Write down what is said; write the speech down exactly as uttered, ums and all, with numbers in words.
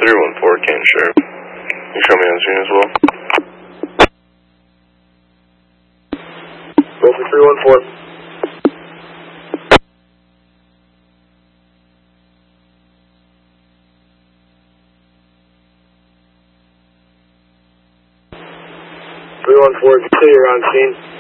three one four, Canton Sheriff. You show me on screen as well? Go for three one four. three one four, you say you're on scene.